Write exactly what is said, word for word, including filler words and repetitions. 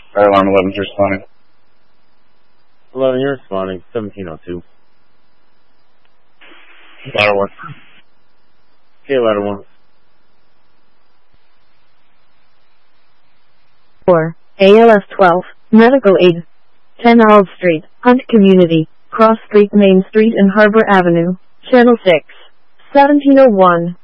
Fire alarm eleven's responding. eleven, you're responding. seventeen oh two. Ladder one. Okay, ladder one. four. A L S twelve. Medical aid. ten Olive Street, Hunt Community, Cross Street, Main Street and Harbor Avenue, Channel six. seventeen oh one.